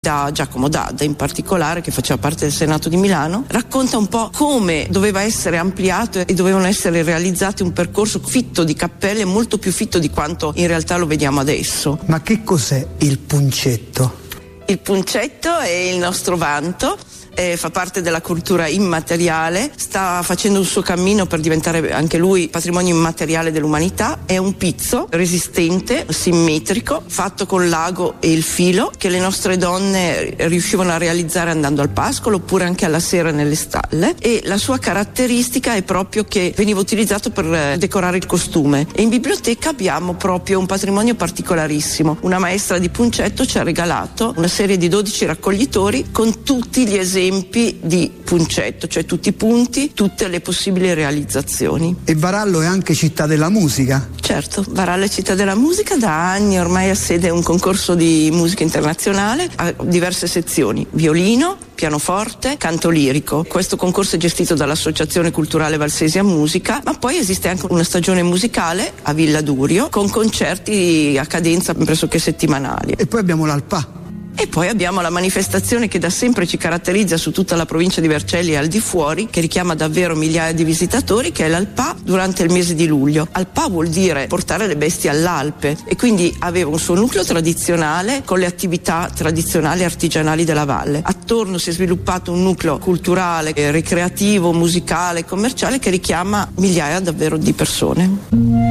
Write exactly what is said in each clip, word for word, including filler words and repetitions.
da Giacomo D'Adda in particolare, che faceva parte del Senato di Milano, racconta un po' come doveva essere ampliato e dovevano essere realizzati un percorso fitto di cappelle, molto più fitto di quanto in realtà lo vediamo adesso. Ma che cos'è il puncetto? Il puncetto è il nostro vanto. Eh, fa parte della cultura immateriale, sta facendo un suo cammino per diventare anche lui patrimonio immateriale dell'umanità. È un pizzo resistente, simmetrico, fatto con l'ago e il filo, che le nostre donne riuscivano a realizzare andando al pascolo oppure anche alla sera nelle stalle, e la sua caratteristica è proprio che veniva utilizzato per decorare il costume. E in biblioteca abbiamo proprio un patrimonio particolarissimo. Una maestra di puncetto ci ha regalato una serie di dodici raccoglitori con tutti gli esempi di puncetto, cioè tutti i punti, tutte le possibili realizzazioni. E Varallo è anche città della musica? Certo, Varallo è città della musica, da anni ormai ha sede un concorso di musica internazionale, ha diverse sezioni: violino, pianoforte, canto lirico. Questo concorso è gestito dall'Associazione Culturale Valsesia Musica, ma poi esiste anche una stagione musicale a Villa Durio con concerti a cadenza pressoché settimanali. E poi abbiamo l'Alpà. E poi abbiamo la manifestazione che da sempre ci caratterizza su tutta la provincia di Vercelli e al di fuori, che richiama davvero migliaia di visitatori, che è l'Alpà durante il mese di luglio. Alpà vuol dire portare le bestie all'Alpe, e quindi aveva un suo nucleo tradizionale con le attività tradizionali e artigianali della valle. Attorno si è sviluppato un nucleo culturale, ricreativo, musicale, commerciale, che richiama migliaia davvero di persone.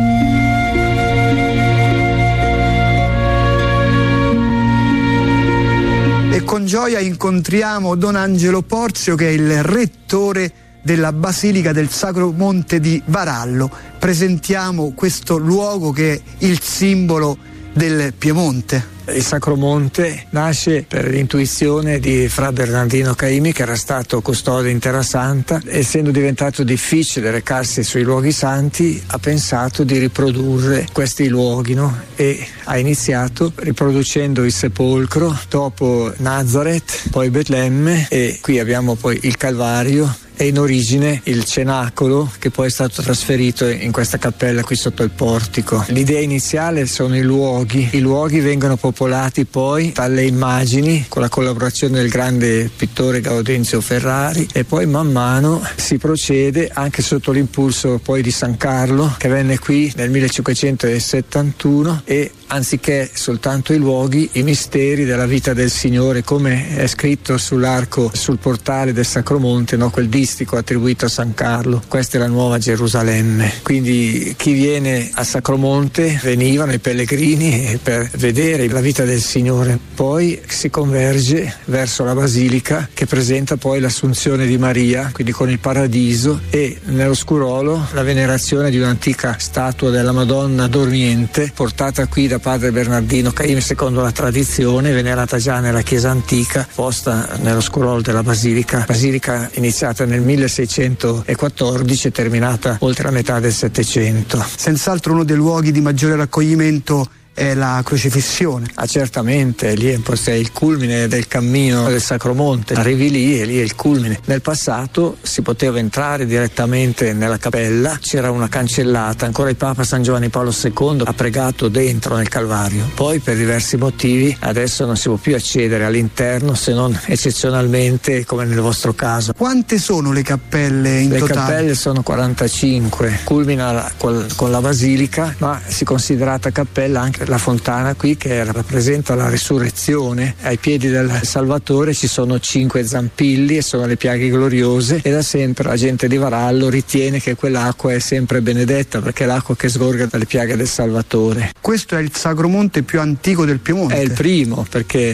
E con gioia incontriamo Don Angelo Porzio, che è il rettore della Basilica del Sacro Monte di Varallo. Presentiamo questo luogo che è il simbolo del Piemonte. Il Sacro Monte nasce per l'intuizione di Fra Bernardino Caimi, che era stato custode in Terra Santa. Essendo diventato difficile recarsi sui luoghi santi, ha pensato di riprodurre questi luoghi, no? E ha iniziato riproducendo il sepolcro, dopo Nazareth, poi Betlemme, e qui abbiamo poi il Calvario e in origine il cenacolo, che poi è stato trasferito in questa cappella qui sotto il portico. L'idea iniziale sono i luoghi, i luoghi vengono popolati poi dalle immagini con la collaborazione del grande pittore Gaudenzio Ferrari, e poi man mano si procede anche sotto l'impulso poi di San Carlo, che venne qui nel millecinquecentosettantuno, e anziché soltanto i luoghi, i misteri della vita del Signore, come è scritto sull'arco, sul portale del Sacromonte, no? Quel distico attribuito a San Carlo. Questa è la nuova Gerusalemme. Quindi chi viene a Sacromonte, venivano i pellegrini per vedere la vita del Signore. Poi si converge verso la Basilica, che presenta poi l'Assunzione di Maria, quindi con il Paradiso, e nell'oscurolo la venerazione di un'antica statua della Madonna dormiente, portata qui da padre Bernardino Caimi secondo la tradizione, venerata già nella chiesa antica, posta nello scurolo della Basilica, basilica iniziata nel milleseicentoquattordici e terminata oltre la metà del Settecento. Senz'altro uno dei luoghi di maggiore raccoglimento è la crocifissione. Ah, certamente, lì è il culmine del cammino del Sacromonte. Arrivi lì e lì è il culmine. Nel passato si poteva entrare direttamente nella cappella, c'era una cancellata, ancora il Papa San Giovanni Paolo secondo ha pregato dentro nel Calvario. Poi per diversi motivi adesso non si può più accedere all'interno, se non eccezionalmente come nel vostro caso. Quante sono le cappelle in le totale? Le cappelle sono quarantacinque, culmina con, con la Basilica, ma si è considerata cappella anche la fontana qui, che rappresenta la risurrezione. Ai piedi del Salvatore ci sono cinque zampilli e sono le piaghe gloriose, e da sempre la gente di Varallo ritiene che quell'acqua è sempre benedetta, perché è l'acqua che sgorga dalle piaghe del Salvatore. Questo è il Sacromonte più antico del Piemonte? È il primo, perché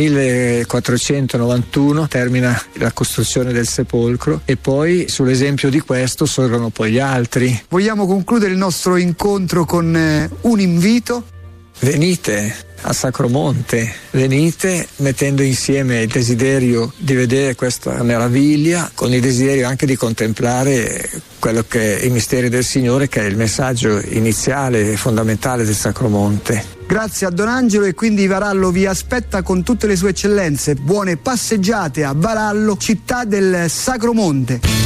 millequattrocentonovantuno termina la costruzione del sepolcro, e poi sull'esempio di questo sorgono poi gli altri. Vogliamo concludere il nostro incontro con eh, un invito? Venite a Sacromonte, venite mettendo insieme il desiderio di vedere questa meraviglia con il desiderio anche di contemplare quello che è i misteri del Signore, che è il messaggio iniziale e fondamentale del Sacromonte. Grazie a Don Angelo, e quindi Varallo vi aspetta con tutte le sue eccellenze. Buone passeggiate a Varallo, città del Sacromonte.